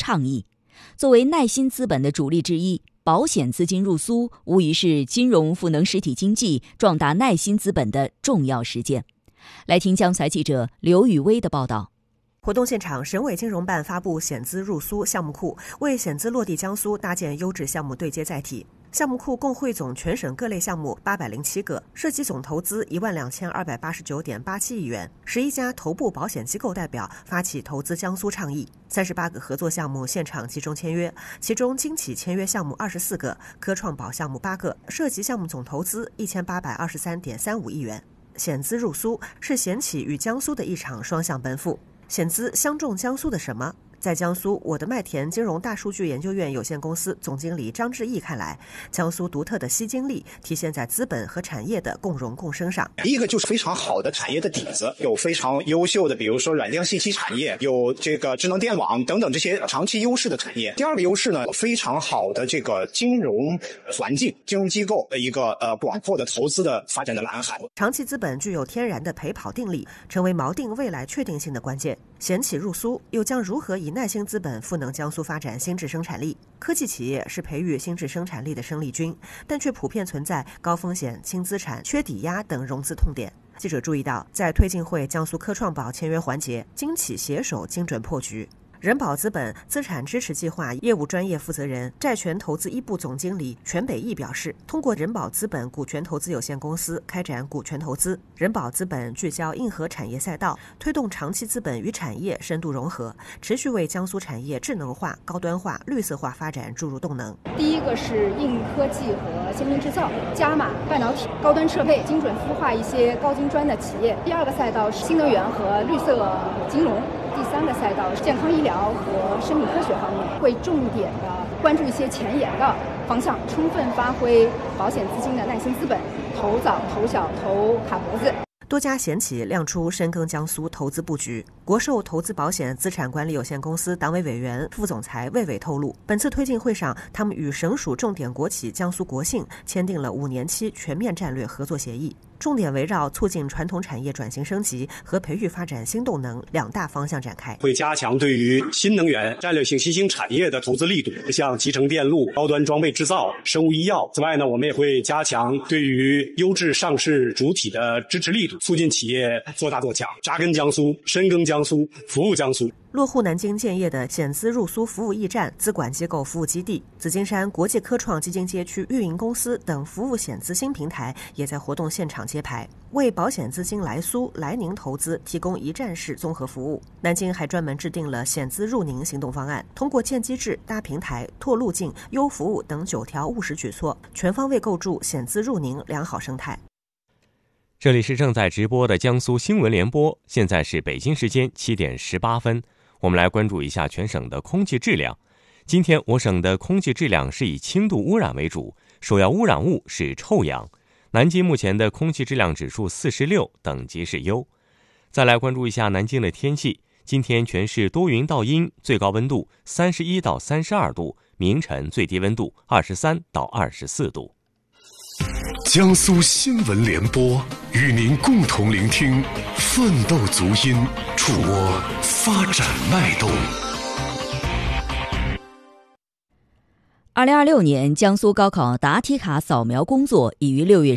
倡议。作为耐心资本的主力之一，保险资金入苏无疑是金融赋能实体经济、壮大耐心资本的重要实践。来听江苏台记者刘雨薇的报道。 活动现场，省委金融办发布险资入苏项目库，为险资落地江苏搭建优质项目对接载体。项目库共汇总全省各类项目807个，涉及总投资12289.87亿元。11家头部保险机构代表发起投资江苏倡议，38个合作项目现场集中签约，其中经企签约项目24个，科创保项目8个，涉及项目总投资1823.35亿元。险资入苏是险企与江苏的一场双向奔赴。险资相中江苏的什么？在江苏，我的麦田金融大数据研究院有限公司总经理张志毅看来，江苏独特的吸金力体现在资本和产业的共荣共生上。 一个就是非常好的产业的底子，有非常优秀的，比如说软件信息产业，有这个智能电网等等这些长期优势的产业。第二个优势呢，非常好的这个金融环境、金融机构的一个广阔的投资的发展的蓝海。 长期资本具有天然的陪跑定力，成为锚定未来确定性的关键。险企入苏又将如何以耐心资本赋能江苏发展新质生产力？科技企业是培育新质生产力的生力军，但却普遍存在高风险、轻资产、缺抵押等融资痛点。记者注意到，在推进会江苏科创保签约环节，经企携手精准破局。人保资本资产支持计划业务专业负责人、债权投资一部总经理全北义表示，通过人保资本股权投资有限公司开展股权投资，人保资本聚焦硬核产业赛道，推动长期资本与产业深度融合，持续为江苏产业智能化、高端化、绿色化发展注入动能。 第一个是硬科技和先进制造，加码半导体、高端设备，精准孵化一些高精专的企业。第二个赛道是新能源和绿色金融。第三个赛道是健康医疗和生命科学方面，会重点的关注一些前沿的方向，充分发挥保险资金的耐心资本，投早、投小、投卡脖子。 多家险企亮出深耕江苏投资布局。国寿投资保险资产管理有限公司党委委员、副总裁魏伟透露，本次推进会上，他们与省属重点国企江苏国信签订了5年期全面战略合作协议，重点围绕促进传统产业转型升级和培育发展新动能2大方向展开。 会加强对于新能源、战略性新兴产业的投资力度，像集成电路、高端装备制造、生物医药。此外呢，我们也会加强对于优质上市主体的支持力度，促进企业做大做强，扎根江苏，深耕江苏，服务江苏。 落户南京建业的险资入苏服务驿站、资管机构服务基地、紫金山国际科创基金街区运营公司等服务险资新平台也在活动现场揭牌，为保险资金来苏、来宁投资提供一站式综合服务。南京还专门制定了险资入宁行动方案，通过建机制、搭平台、拓路径、优服务等9条务实举措，全方位构筑险资入宁良好生态。 这里是正在直播的江苏新闻联播，现在是北京时间7点18分。我们来关注一下全省的空气质量。今天我省的空气质量是以轻度污染为主，首要污染物是臭氧。南京目前的空气质量指数46，等级是优。再来关注一下南京的天气，今天全市多云到阴，最高温度31到32度，明晨最低温度23到24度。 江苏新闻联播与您共同聆听奋斗足音，触摸发展脉动。 2026年江苏高考答题卡扫描工作已于6月